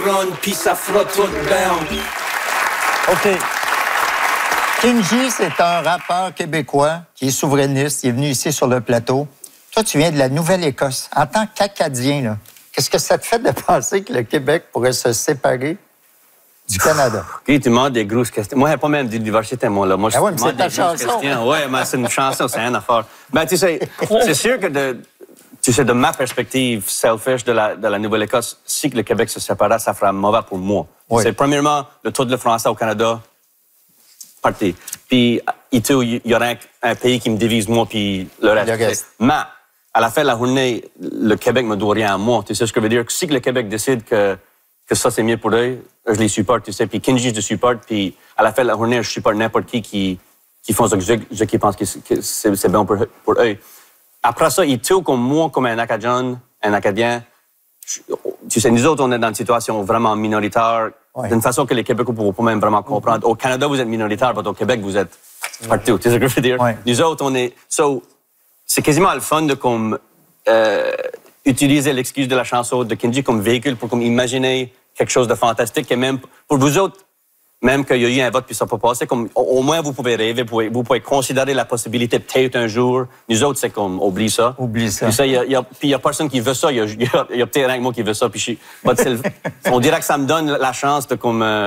couronne, puis ça fera tout bien. OK. Kenji, c'est un rappeur québécois qui est souverainiste. Il est venu ici sur le plateau. Toi, tu viens de la Nouvelle-Écosse. En tant qu'Acadien, là, qu'est-ce que ça te fait de penser que le Québec pourrait se séparer du Canada? OK, tu demandes des grosses questions. Moi, il n'y a pas même de diversité, moi. Là. Moi, je mais demande c'est ta des grosses chanson. questions. Oui, mais c'est une chanson, c'est une affaire. Ben, tu sais, c'est sûr que de ma perspective selfish de la Nouvelle-Écosse, si le Québec se séparait, ça ferait mauvais pour moi. Oui. C'est premièrement, le taux de français au Canada, parti. Puis, il y aurait un pays qui me divise, moi, puis le reste. Mais, à la fin de la journée, le Québec me doit rien à moi. Tu sais ce que je veux dire? Si le Québec décide que ça, c'est mieux pour eux, je les supporte, tu sais. Puis Kenji, je le supporte. Puis, à la fin de la journée, je supporte n'importe qui font ce que je qui pense que c'est bien pour eux. Après ça, il tue comme moi, comme un Acadien. Tu sais, nous autres, on est dans une situation vraiment minoritaire, d'une façon que les Québécois ne pourront pas même vraiment comprendre. Au Canada, vous êtes minoritaire, mais au Québec, vous êtes partout. Tu sais ce que je veux dire? Nous autres, on est... c'est quasiment le fun de utiliser l'excuse de la chanson de Kenji comme véhicule pour imaginer quelque chose de fantastique. Et même pour vous autres, même qu'il y a eu un vote puis ça peut passer, au moins vous pouvez rêver, vous pouvez considérer la possibilité peut-être un jour. Nous autres, c'est comme, oublie ça. Oublie ça. Puis il y a personne qui veut ça. Il y a peut-être rien que moi qui veut ça. Puis on dirait que ça me donne la chance de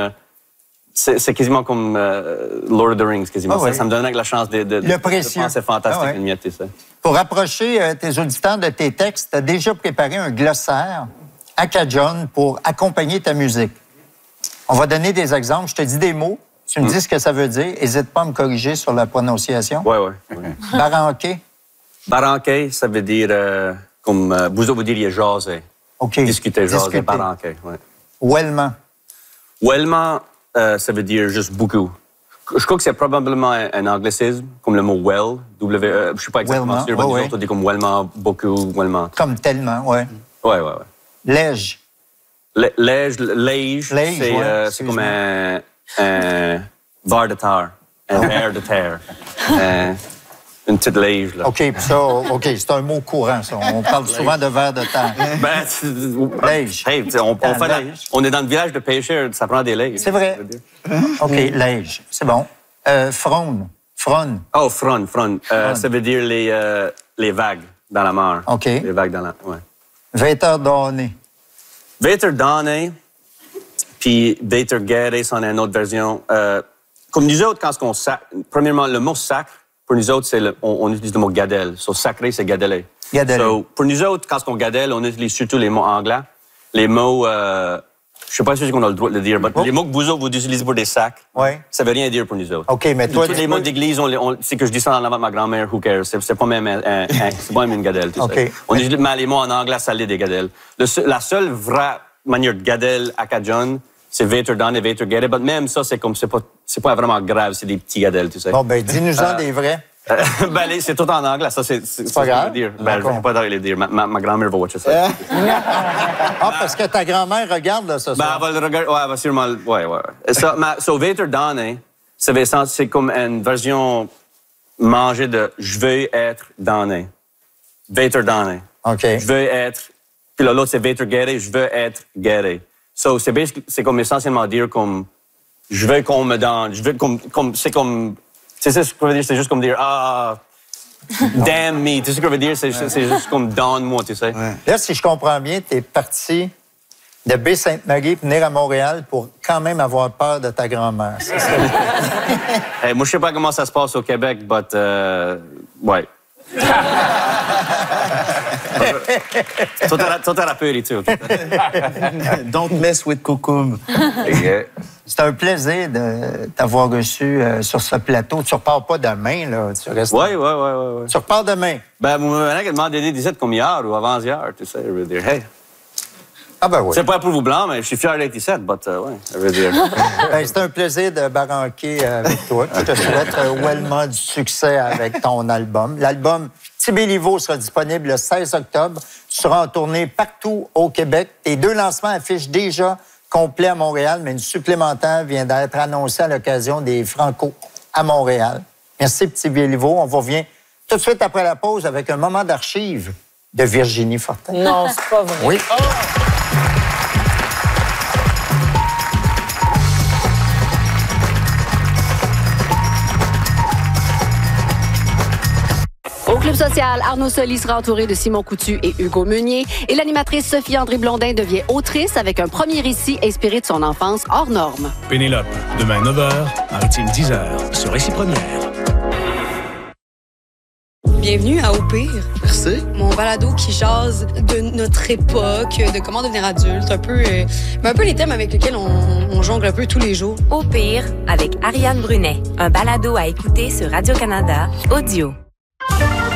c'est quasiment comme Lord of the Rings, quasiment. Ça me donnerait la chance de penser fantastique une miette, tu sais. Pour approcher tes auditeurs de tes textes, tu as déjà préparé un glossaire acadian pour accompagner ta musique. On va donner des exemples. Je te dis des mots. Tu me dis ce que ça veut dire. N'hésite pas à me corriger sur la prononciation. Oui. Baranqué. Baranqué, ça veut dire, comme vous diriez jaser. OK. Discuter, jaser, baranqué. Ouais. Wellman. Wellman, ça veut dire juste beaucoup. Je crois que c'est probablement un anglicisme, comme le mot well, W-E. Je ne suis pas exactement sûr, mais nous autres, on dit comme wellman, beaucoup, wellman. Comme tellement, oui. Oui. Lège. Lège, c'est comme un var de terre, un verre de terre, une petite lège. Là. OK, c'est un mot courant, ça. On parle souvent de verre de terre. Lège. Hey, on est dans le village de pêcheurs, ça prend des lèges. C'est vrai. OK, lège, c'est bon. Frône. Oh, frône. Ça veut dire les vagues dans la mer. OK. Les vagues dans la... Ouais. Vêteur donné. Vêteur donné, puis vêteur guéré, c'en est une autre version. Comme nous autres, quand on sacre, premièrement, le mot sacre, pour nous autres, on utilise le mot gadelle. So, sacré, c'est gadeler. So, pour nous autres, quand on gadelle, on utilise surtout les mots anglais. Les mots, je ne sais pas si on a le droit de le dire, mais les mots que vous autres, vous utilisez pour des sacs, ça ne veut rien dire pour nous autres. OK, mais toi... Tous les mots d'église, c'est que je dis ça dans l'avant de ma grand-mère, who cares? C'est pas même une gadelle, tu sais. On utilise les mots en anglais, ça l'est des gadelles. La seule vraie manière de gadelle acadienne, c'est vêteur donné, vêteur guéré. Mais même ça, c'est pas vraiment grave, c'est des petits gadelles, tu sais. Bon, ben dis-nous-en des vrais. C'est tout en anglais, ça, c'est pas grave. Dire. Je ne vais pas les dire. Ma grand-mère va watcher ça. Parce que ta grand-mère regarde là, ce soir. Elle va le regarder. Oui, elle va sûrement. Oui. So, vêteur donné, c'est comme une version mangée de je veux être donné. Vêteur donné. OK. Je veux être. Puis l'autre, c'est vêteur guéré, je veux être guéré. So, c'est comme essentiellement dire comme je veux qu'on me donne. Je veux c'est comme. C'est ça ce que je veux dire, c'est juste comme dire damn me. Tu sais ce que je veux dire, c'est juste comme donne-moi, tu sais. Là, si je comprends bien, tu es parti de Baie-Sainte-Marie pour venir à Montréal pour quand même avoir peur de ta grand-mère. C'est ça? Hey, moi, je sais pas comment ça se passe au Québec, mais ouais. Toi, t'as la peur et tout. Don't mess with Kokoum. C'est un plaisir de t'avoir reçu sur ce plateau. Tu repars pas demain, là. Tu restes. Oui. Tu repars demain. Ben, vous m'avez demandé d'être comme hier ou avant-hier, tu sais. Je veux dire, hey. Ah ben oui. C'est pas pour vous blanc, mais je suis fier d'être ici, mais ouais, je veux dire. C'est un plaisir de baranquer avec toi. Je te souhaite wellman du succès avec ton album. L'album Tibéliveau sera disponible le 16 octobre. Tu seras en tournée partout au Québec. Tes 2 lancements affichent déjà complet à Montréal, mais une supplémentaire vient d'être annoncée à l'occasion des Franco à Montréal. Merci, Petit Béliveau. On vous revient tout de suite après la pause avec un moment d'archives de Virginie Fortin. Non, c'est pas vrai. Oui. social, Arnaud Soli sera entouré de Simon Coutu et Hugo Meunier. Et l'animatrice Sophie-André Blondin devient autrice avec un premier récit inspiré de son enfance hors norme. Pénélope, demain 9h, Maritime 10h, sur Récit Première. Bienvenue à Au Pire. Merci. Mon balado qui jase de notre époque, de comment devenir adulte, un peu les thèmes avec lesquels on jongle un peu tous les jours. Au Pire, avec Ariane Brunet, un balado à écouter sur Radio-Canada, audio.